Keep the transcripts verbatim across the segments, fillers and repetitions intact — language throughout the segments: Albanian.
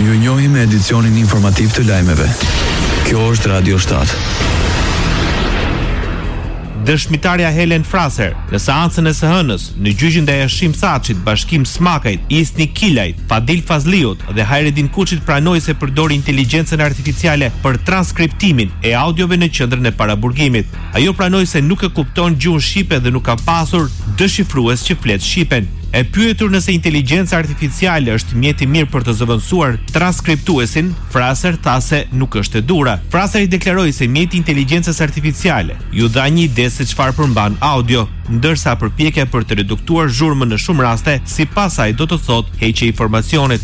Ju njohim me edicionin informativ të lajmeve. Kjo është Radio shtat. Dëshmitarja Helen Fraser, në seancën e së hënës, në gjyqin ndaj Hashim Thaçit, Bashkim Smakajt, Isni Kilajt, Fadil Fazliut dhe Hajredin Kuçit pranoi se përdori inteligjencën artificiale për transkriptimin e audiove në qendrën e paraburgimit. Ajo pranoi se nuk e kupton gjuhën shqipe dhe nuk ka pasur dëshifrues që flet shqipen. E pyetur nëse inteligjenca artificiale është mjet i mirë për të zëvendësuar transkriptuesin, Fraser tha se nuk është e dura. Fraser i deklaroi se mjeti i inteligjencës artificiale ju dha një ide se çfarë përmban audio, ndërsa përpjekja për të reduktuar zhurmën në shumë raste, sipas saj do të thotë heqje informacionit.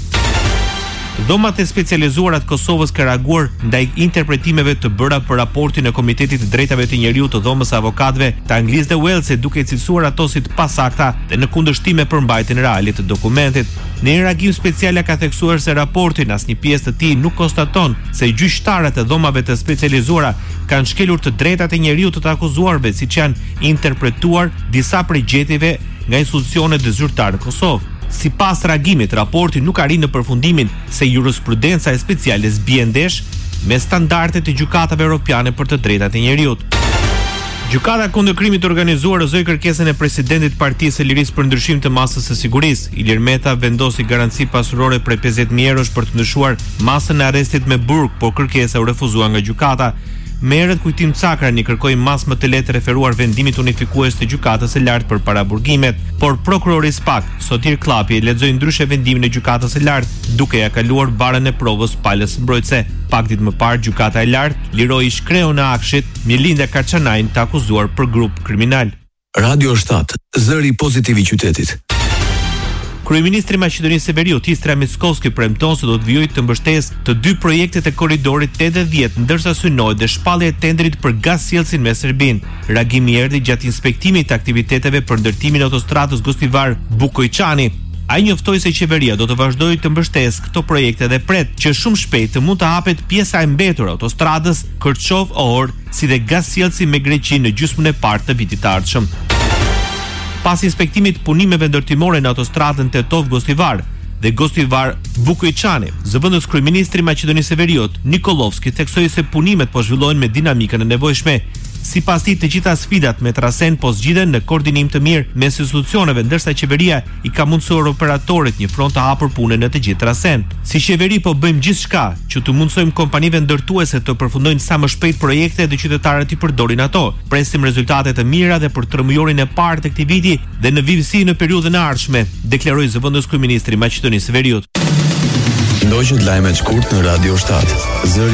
Dhomat e specializuara të Kosovës ka reaguar ndaj interpretimeve të bëra për raportin e Komitetit të Drejtave të Njeriut të Dhomës së Avokatëve të Anglisë dhe Walesit, duke cilësuar ato si të pasakta dhe në kundërshtim me përmbajtjen reale të dokumentit. Në një reagim special ka theksuar se raporti në asnjë pjesë të tij nuk konstaton se gjyqtarët e dhomave të specializuara kanë shkelur të drejtat e njeriut të të akuzuarve, siç janë interpretuar disa prej gjetjeve nga institucionet e zyrtare në Kosovë. Si pas reagimit, raporti nuk arrin në përfundimin se jurisprudenca e speciale zbie ndesh me standardet e gjykatave europiane për të drejtat e njeriut. Gjykata kundër krimit të organizuar rrëzoi kërkesën e presidentit të Partisë së Lirisë për ndryshim të masës së sigurisë. Ilir Meta vendosi garanci pasurore prej pesëdhjetë mijë eurosh për të ndryshuar masën e arrestit me burg, por kërkesa u refuzua nga gjykata. Merret Kujtim Cakrani kërkoi masë më të lehtë referuar vendimit unifikues të gjykatës së lartë për paraburgimet, por prokurori Spak, Sotir Klapi, lexoi ndryshe vendimin e gjykatës së lartë, duke ja kaluar barën e provës palës mbrojtëse. Pak ditë më parë, gjykata e lartë liroi shkreun e akshit Milinda Karçanajin të akuzuar për grup kriminal. Radio shtat, zëri pozitiv i qytetit. Kryeministri i Maqedonisë së Veriut, Istra Mickovski, premton se do të vijojë të mbështesë të dy projektet e korridorit tetëdhjetë, ndërsa synohet dhe shpallja e tendrit për gazsjellsin me Serbinë. Reagimi erdhi gjatë inspektimit të aktiviteteve për ndërtimin e autostradës Gostivar Bukojçani. Ai njoftoi se qeveria do të vazhdojë të mbështesë këto projekte dhe pret që shumë shpejt të mund të hapet pjesa e mbetur e autostradës Kërçov-Ohor, si dhe gazsjellsi me Greqi në gjysmën e parë të vitit të ardhshëm. Pas inspektimit punimeve ndërtimore në autostradën Tetov-Gostivar dhe Gostivar-Bukojçani, zëvendës kryeministri i Maqedonisë së Veriut, Nikolovski, theksoi se punimet po zhvillohen me dinamikën e nevojshme. Sipas tij, të gjitha sfidat me trasen po zgjidhen në koordinim të mirë mes institucioneve, ndërsa qeveria i ka mundësuar operatorit një front të hapur punën në të gjithë trasen. Si qeveri po bëjmë gjithçka që të mundsojmë kompanive ndërtuese të përfundojnë sa më shpejt projekte dhe qytetarët i përdorin ato. Presim rezultate të mira dhe për tërmëjorin e parë të këtij viti dhe në vijësi në periudhën e ardhshme, deklaroi zëvendës kryeministri i Maqedonisë së Veriut. Ndoqët lajmet shkurt në Radio shtat. Zëri